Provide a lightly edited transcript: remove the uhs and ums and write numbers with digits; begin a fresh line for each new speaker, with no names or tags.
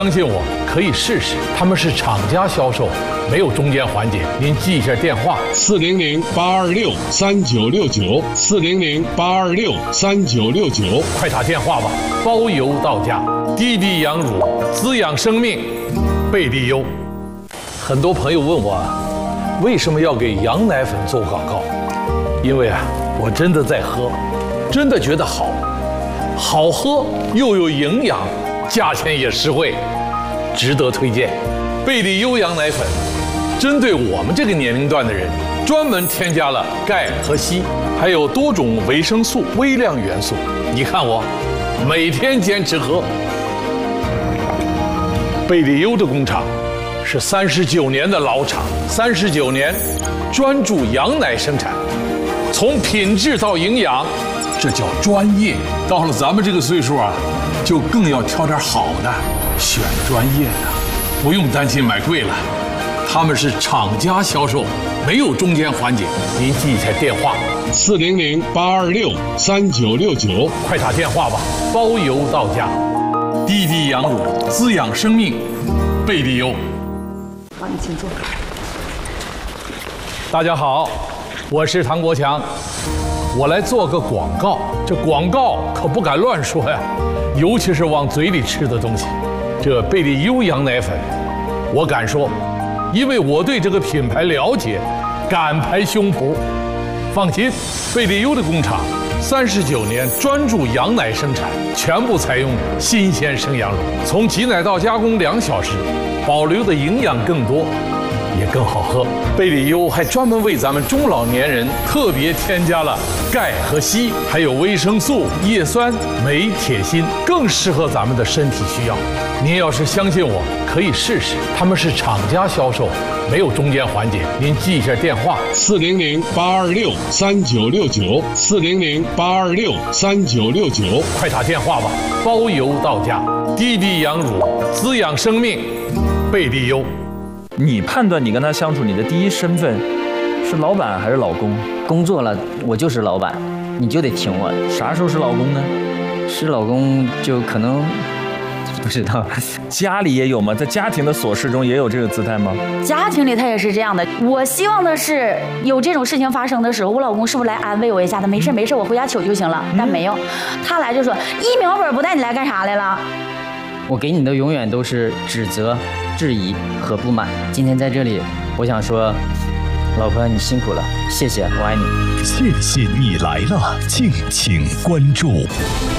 相信我，可以试试。他们是厂家销售，没有中间环节。您记一下电话：400-826-3969，400-826-3969，快打电话吧，包邮到家。滴滴羊乳，滋养生命，贝利优。很多朋友问我，为什么要给羊奶粉做广告？因为我真的在喝，真的觉得好喝又有营养，价钱也实惠，值得推荐。贝利优羊奶粉针对我们这个年龄段的人，专门添加了钙和硒，还有多种维生素、微量元素。你看我每天坚持喝。贝利优的工厂是39年的老厂，39年专注羊奶生产，从品质到营养，这叫专业。到了咱们这个岁数就更要挑点好的，选专业的，不用担心买贵了。他们是厂家销售，没有中间环节。您记一下电话：400-826-3969，快打电话吧，包邮到家。滴滴羊乳，滋养生命，贝利优。
好，你请坐。
大家好，我是唐国强。我来做个广告，这广告可不敢乱说呀，尤其是往嘴里吃的东西。这贝利优羊奶粉，我敢说，因为我对这个品牌了解，敢拍胸脯。放心，贝利优的工厂39年专注羊奶生产，全部采用新鲜生羊乳，从挤奶到加工2小时，保留的营养更多，也更好喝。贝利优还专门为咱们中老年人特别添加了钙和硒，还有维生素、叶酸、镁、铁、锌，更适合咱们的身体需要。您要是相信我，可以试试。他们是厂家销售，没有中间环节。您记一下电话：400-826-3969，400-826-3969，快打电话吧，包邮到家。滴滴羊乳，滋养生命，贝利优。
你判断你跟他相处，你的第一身份是老板还是老公？
工作了，我就是老板，你就得听我。
啥时候是老公呢？
是老公就可能不知道。
家里也有吗？在家庭的琐事中也有这个姿态吗？
家庭里他也是这样的。我希望的是有这种事情发生的时候，我老公是不是来安慰我一下？他没事，我回家取就行了。但没有，他来就说一秒本不带你来干啥来了？
我给你的永远都是指责、质疑和不满。今天在这里，我想说，老婆你辛苦了，谢谢，我爱你。
谢谢你来了，敬请关注。